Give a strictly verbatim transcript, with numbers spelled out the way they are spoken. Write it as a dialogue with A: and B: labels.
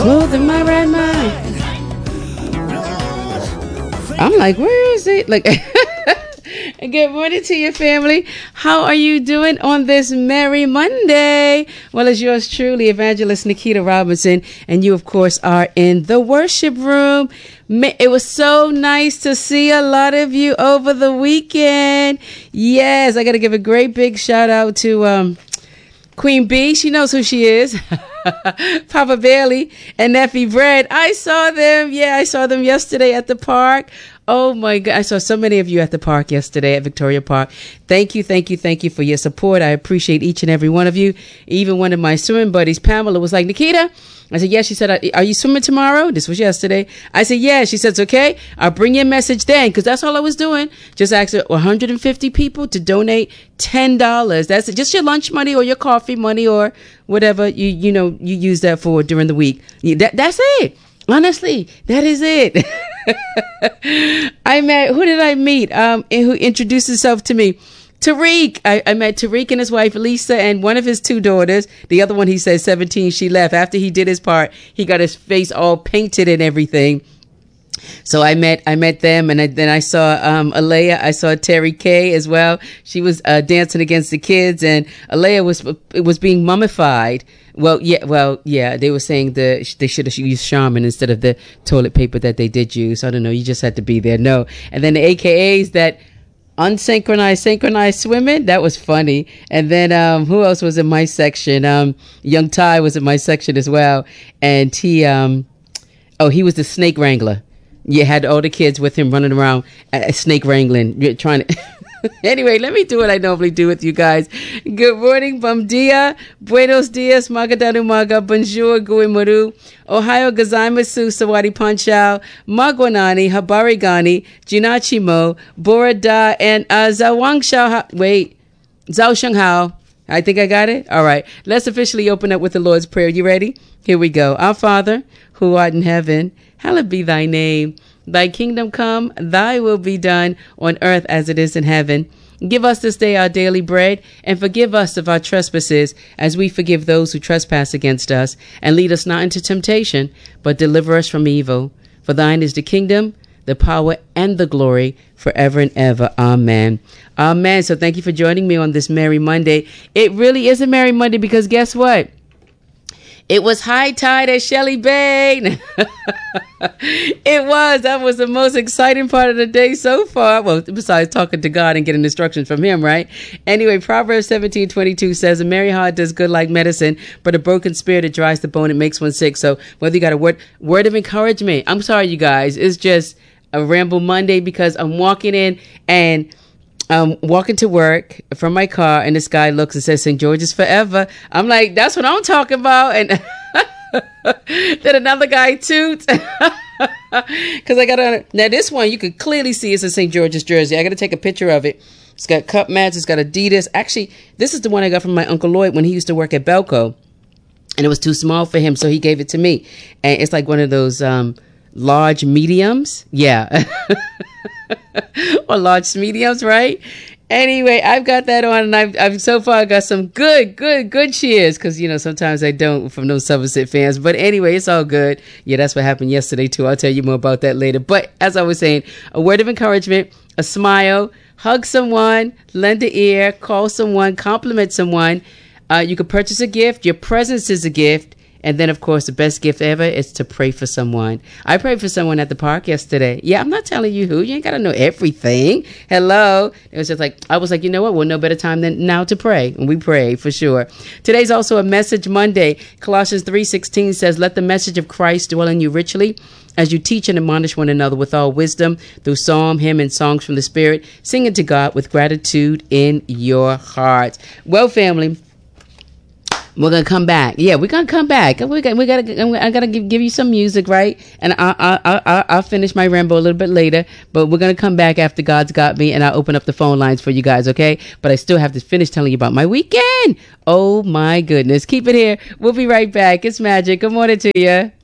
A: Clothed in my right mind. I'm like, where is it? Like, good morning to your family. How are you doing on this merry Monday? Well, it's yours truly, Evangelist Nikita Robinson, and you, of course, are in the worship room. It was so nice to see a lot of you over the weekend. Yes, I got to give a great big shout out to um, Queen B. She knows who she is. Papa Bailey and Neffy Bread. I saw them. Yeah, I saw them yesterday at the park. Oh my God. I saw so many of you at the park yesterday at Victoria Park. Thank you. Thank you. Thank you for your support. I appreciate each and every one of you. Even one of my swimming buddies, Pamela, was like, Nikita. I said, yeah. She said, are you swimming tomorrow? This was yesterday. I said, yeah. She said, it's okay. I'll bring you a message then, because that's all I was doing. Just asked one hundred fifty people to donate ten dollars. That's it. Just your lunch money or your coffee money or whatever you, you know, you use that for during the week. That, that's it. Honestly, that is it. I met, who did I meet? Um, who introduced himself to me? Tariq. I, I met Tariq and his wife, Lisa, and one of his two daughters. The other one, he said seventeen, she left. After he did his part, he got his face all painted and everything. So I met, I met them, and I, then I saw, um, Alea. I saw Terry Kay as well. She was, uh, dancing against the kids, and Alea was, it was being mummified. Well, yeah, well, yeah, they were saying the, they should have used Charmin instead of the toilet paper that they did use. I don't know. You just had to be there. No. And then the A K As that unsynchronized, synchronized swimming. That was funny. And then, um, who else was in my section? Um, Young Ty was in my section as well. And he, um, oh, he was the snake wrangler. You had all the kids with him running around, uh, snake wrangling, You're trying to. Anyway, let me do what I normally do with you guys. Good morning, bom dia, buenos dias, magandang umaga, bonjour, guimaru, Ohio gozaimasu, sawadi panchao, magwanani, habari gani, jinachimo, borada, and uh, zawangshao. Wait, zhao shanghao. I think I got it. All right. Let's officially open up with the Lord's Prayer. You ready? Here we go. Our Father, who art in heaven, hallowed be thy name. Thy kingdom come, thy will be done on earth as it is in heaven. Give us this day our daily bread, and forgive us of our trespasses as we forgive those who trespass against us. And lead us not into temptation, but deliver us from evil. For thine is the kingdom, the power, and the glory forever and ever. Amen. Amen. So thank you for joining me on this Merry Monday. It really is a Merry Monday because guess what? It was high tide at Shelly Bay. It was. That was the most exciting part of the day so far. Well, besides talking to God and getting instructions from him, right? Anyway, Proverbs seventeen twenty-two says, a merry heart does good like medicine, but a broken spirit, it dries the bone, it makes one sick. So whether you got a word, word of encouragement, I'm sorry, you guys, it's just a Ramble Monday because I'm walking in and Um, walking to work from my car, and this guy looks and says, Saint George is forever. I'm like, that's what I'm talking about. And then another guy toots. Because I got on. Now, this one, you could clearly see it's a Saint George's jersey. I got to take a picture of it. It's got cup mats. It's got Adidas. Actually, this is the one I got from my Uncle Lloyd when he used to work at Belco. And it was too small for him, so he gave it to me. And it's like one of those um, large mediums. Yeah. Or large mediums, right? Anyway, I've got that on, and I've, I've so far got some good, good, good cheers, because, you know, sometimes I don't from those Somerset fans. But anyway, it's all good. Yeah, that's what happened yesterday, too. I'll tell you more about that later. But as I was saying, a word of encouragement, a smile, hug someone, lend an ear, call someone, compliment someone. Uh, you can purchase a gift. Your presence is a gift. And then, of course, the best gift ever is to pray for someone. I prayed for someone at the park yesterday. Yeah, I'm not telling you who. You ain't got to know everything. Hello. It was just like, I was like, you know what? Well, no better time than now to pray. And we pray for sure. Today's also a Message Monday. Colossians three sixteen says, let the message of Christ dwell in you richly as you teach and admonish one another with all wisdom through psalm, hymn, and songs from the Spirit, singing to God with gratitude in your hearts. Well, family, we're gonna come back. Yeah, we're gonna come back. We got, we gotta, I gotta give, give you some music, right? And I, I, I, I'll finish my ramble a little bit later. But we're gonna come back after God's got me, and I'll open up the phone lines for you guys, okay? But I still have to finish telling you about my weekend. Oh my goodness, keep it here. We'll be right back. It's Magic. Good morning to you.